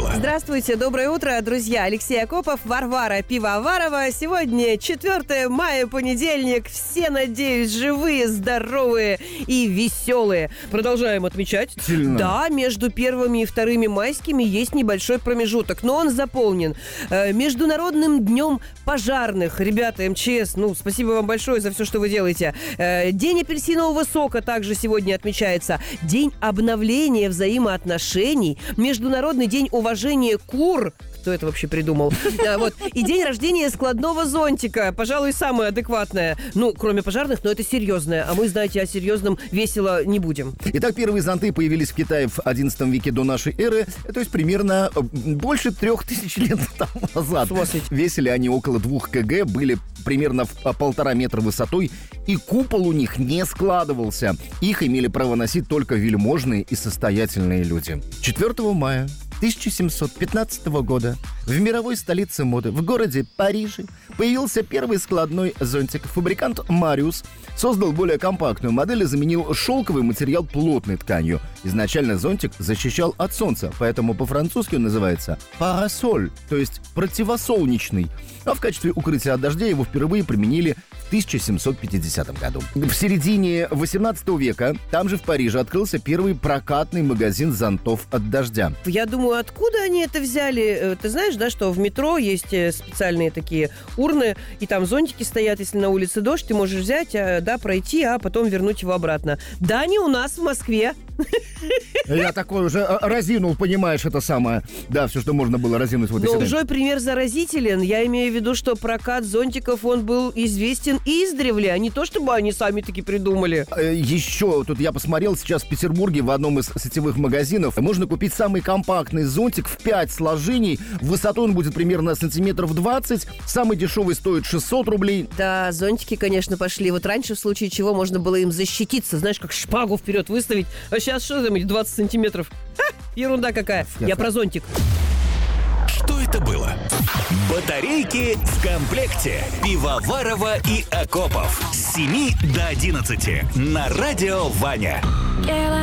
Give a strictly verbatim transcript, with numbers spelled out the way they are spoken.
дело. Здравствуйте, доброе утро, друзья. Алексей Акопов, Варвара Пивоварова. Сегодня четвёртое мая, понедельник. Все, надеюсь, живые, здоровые и веселые. Продолжаем отмечать. Сильно. Да, между первыми и вторыми майскими есть небольшой промежуток, но он заполнен. Э, Международным днем пожарных. Ребята, МЧС, ну, спасибо вам большое за все, что вы делаете. Э, День апельсинового сока также сегодня отмечается. День обновления взаимоотношений. Международный день уважения кур. Кто это вообще придумал? Да, вот. И день рождения складного зонтика. Пожалуй, самое адекватное. Ну, кроме пожарных, но это серьезное. А мы, знаете, о серьезном весело не будем. Итак, первые зонты появились в Китае в одиннадцатом веке до нашей эры, то есть примерно э, больше трех тысяч лет тому назад. Весили они около двух килограмм, были примерно в а, полтора метра высотой, и купол у них не складывался. Их имели право носить только вельможные и состоятельные люди. четвёртого мая тысяча семьсот пятнадцатого года в мировой столице моды, в городе Париже, появился первый складной зонтик. Фабрикант Мариус создал более компактную модель и заменил шелковый материал плотной тканью. Изначально зонтик защищал от солнца, поэтому по-французски он называется «парасоль», то есть противосолнечный. А в качестве укрытия от дождя его впервые применили в тысяча семьсот пятидесятом году. В середине восемнадцатого века там же в Париже открылся первый прокатный магазин зонтов от дождя. Я думаю, откуда они это взяли? Ты знаешь, да, что в метро есть специальные такие урны, и там зонтики стоят, если на улице дождь, ты можешь взять, да, пройти, а потом вернуть его обратно. Да, не у нас в Москве. Я такой уже разинул, понимаешь, это самое. Да, все, что можно было разинуть в этой Но ситуации. уже пример заразителен. Я имею в виду, что прокат зонтиков, он был известен издревле, а не то, чтобы они сами таки придумали. Еще тут я посмотрел, сейчас в Петербурге в одном из сетевых магазинов можно купить самый компактный зонтик в пять сложений. Высотой он будет примерно сантиметров двадцать. Самый дешевый стоит шестьсот рублей. Да, зонтики, конечно, пошли. Вот раньше, в случае чего, можно было им защититься. Знаешь, как шпагу вперед выставить. А сейчас что там, эти двадцать сантиметров? Ха, ерунда какая. Я про зонтик. Что это было? Батарейки в комплекте. Пивоварова и Акопов. С семи до одиннадцати на радио Ваня.